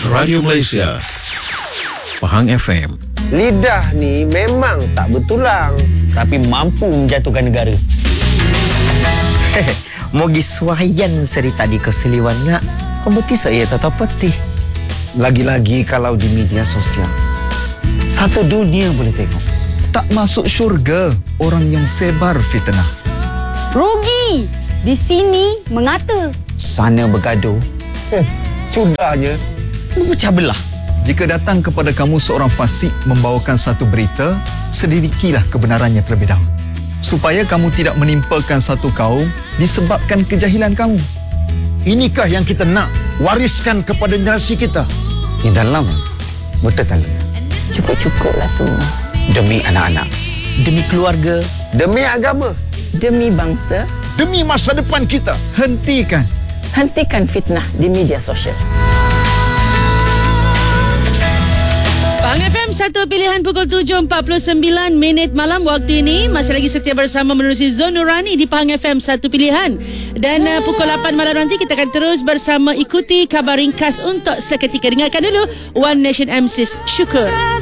Radio Malaysia. Pahang FM. Lidah ni memang tak bertulang, tapi mampu menjatuhkan negara. Mogi suayan seri tadi keseliwan ngak. Pembuti saya tak peti. lagi-lagi kalau di media sosial. Satu dunia boleh tengok. Tak masuk syurga orang yang sebar fitnah. Rugi. Di sini mengata. Sana bergaduh. Sudahnya. Memecah belah. Jika datang kepada kamu seorang fasik membawakan satu berita, selidikilah kebenarannya terlebih dahulu. Supaya kamu tidak menimpakan satu kaum disebabkan kejahilan kamu. Inikah yang kita nak wariskan kepada generasi kita? Di dalam betul tak? Cukup-cukuplah tu. Demi anak-anak. Demi keluarga. Demi agama. Demi bangsa, Demi masa depan kita. Hentikan. hentikan fitnah di media sosial. Pahang FM, satu pilihan pukul 7.49 malam waktu ini. Masih lagi setia bersama menerusi Zon Nurani di Pahang FM, satu pilihan. Dan pukul 8 malam nanti kita akan terus bersama ikuti khabar ringkas untuk seketika. Dengarkan dulu One Nation MC's Syukur.